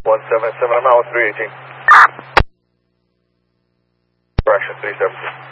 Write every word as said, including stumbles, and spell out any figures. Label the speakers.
Speaker 1: one seven seven, I'm out three eighteen. Correction, three seventeen.